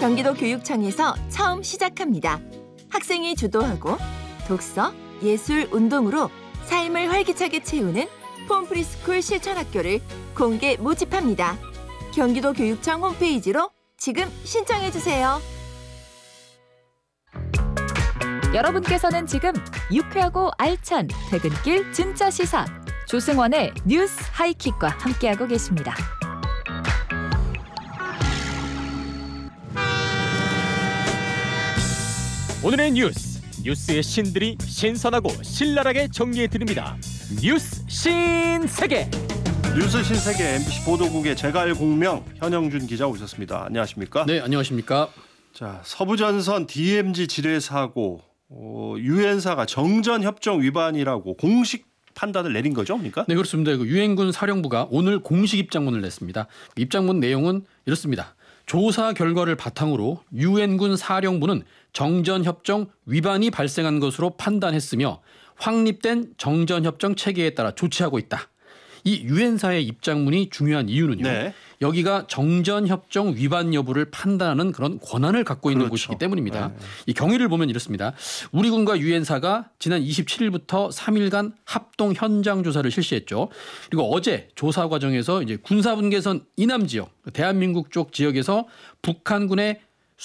경기도 교육청에서 처음 시작합니다. 학생이 주도하고 독서, 예술, 운동으로 삶을 활기차게 채우는 폼프리스쿨 실천학교를 공개 모집합니다. 경기도 교육청 홈페이지로 지금 신청해주세요. 여러분께서는 지금 유쾌하고 알찬 퇴근길 진짜 시사 조승원의 뉴스 하이킥과 함께하고 계십니다. 오늘의 뉴스의 신들이 신선하고 신랄하게 정리해드립니다. 뉴스 신세계. 뉴스 신세계 MBC 보도국의 제갈공명 현영준 기자 오셨습니다. 안녕하십니까? 네, 안녕하십니까? 자, 서부전선 DMZ 지뢰 사고 유엔사가 정전협정 위반이라고 공식 판단을 내린 거죠, 그러니까? 네, 그렇습니다. 그 유엔군 사령부가 오늘 공식 입장문을 냈습니다. 입장문 내용은 이렇습니다. 조사 결과를 바탕으로 유엔군 사령부는 정전협정 위반이 발생한 것으로 판단했으며 확립된 정전협정 체계에 따라 조치하고 있다. 이 유엔사의 입장문이 중요한 이유는요. 네. 여기가 정전협정 위반 여부를 판단하는 그런 권한을 갖고 있는 그렇죠. 곳이기 때문입니다. 네. 이 경위를 보면 이렇습니다. 우리 군과 유엔사가 지난 27일부터 3일간 합동 현장 조사를 실시했죠. 그리고 어제 조사 과정에서 이제 군사분계선 이남 지역, 대한민국 쪽 지역에서 북한군의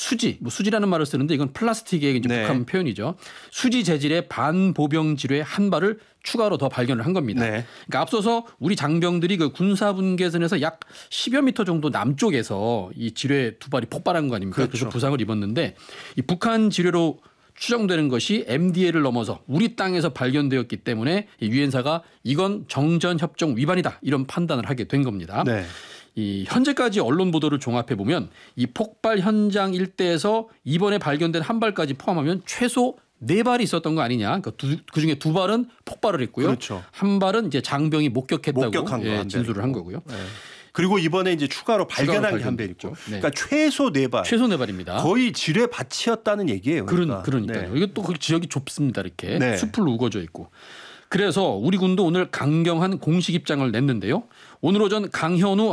수지라는 말을 쓰는데 이건 플라스틱의 이제 네. 북한 표현이죠. 수지 재질의 반보병 지뢰 한 발을 추가로 더 발견을 한 겁니다. 네. 그러니까 앞서서 우리 장병들이 그 군사분계선에서 약 10여 미터 정도 남쪽에서 이 지뢰 두 발이 폭발한 거 아닙니까? 그렇죠. 그래서 부상을 입었는데 이 북한 지뢰로 추정되는 것이 MDL을 넘어서 우리 땅에서 발견되었기 때문에 유엔사가 이건 정전협정 위반이다 이런 판단을 하게 된 겁니다. 네. 이 현재까지 언론 보도를 종합해 보면 이 폭발 현장 일대에서 이번에 발견된 한 발까지 포함하면 최소 4발이 있었던 거 아니냐. 그러니까 그중에 2발은 폭발을 했고요. 그렇죠. 한 발은 이제 장병이 목격했다고 목격한 거 진술을 한 거고요. 네. 그리고 이번에 이제 추가로 발견한 게 한 발 있죠. 네. 그러니까 최소 4발. 최소 4발입니다. 거의 지뢰밭이었다는 얘기예요. 그러니까요. 네. 이게 또 그 지역이 좁습니다. 이렇게 네. 숲을 우거져 있고. 그래서 우리 군도 오늘 강경한 공식 입장을 냈는데요. 오늘 오전 강현우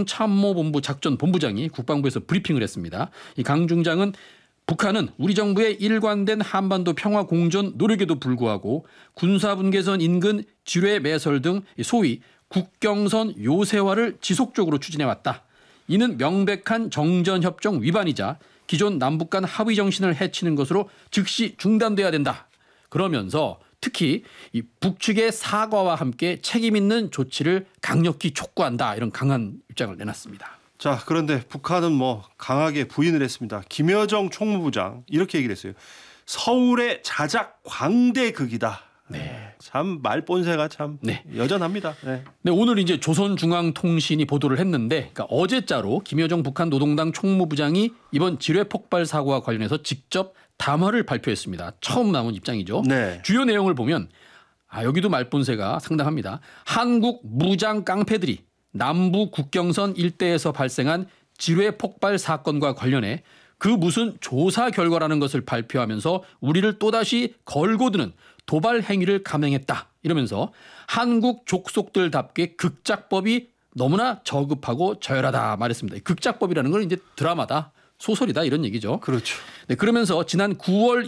합동참모본부 작전본부장이 국방부에서 브리핑을 했습니다. 이 강 중장은 북한은 우리 정부의 일관된 한반도 평화 공존 노력에도 불구하고 군사분계선 인근 지뢰 매설 등 소위 국경선 요새화를 지속적으로 추진해왔다. 이는 명백한 정전협정 위반이자 기존 남북 간 합의 정신을 해치는 것으로 즉시 중단돼야 된다. 그러면서 특히 이 북측의 사과와 함께 책임 있는 조치를 강력히 촉구한다. 이런 강한 입장을 내놨습니다. 자, 그런데 북한은 뭐 강하게 부인을 했습니다. 김여정 총무부장 이렇게 얘기를 했어요. 서울의 자작 광대극이다. 네. 참 말본세가 참 네. 여전합니다. 네. 네, 오늘 이제 조선중앙통신이 보도를 했는데 그러니까 어제자로 김여정 북한 노동당 총무부장이 이번 지뢰 폭발 사고와 관련해서 직접 담화를 발표했습니다. 처음 나온 입장이죠. 네. 주요 내용을 보면 여기도 말본세가 상당합니다. 한국 무장 깡패들이 남부 국경선 일대에서 발생한 지뢰 폭발 사건과 관련해 그 무슨 조사 결과라는 것을 발표하면서 우리를 또다시 걸고드는 도발 행위를 감행했다. 이러면서 한국 족속들답게 극작법이 너무나 저급하고 저열하다 말했습니다. 극작법이라는 건 이제 드라마다. 소설이다 이런 얘기죠. 그렇죠. 네, 그러면서 지난 9월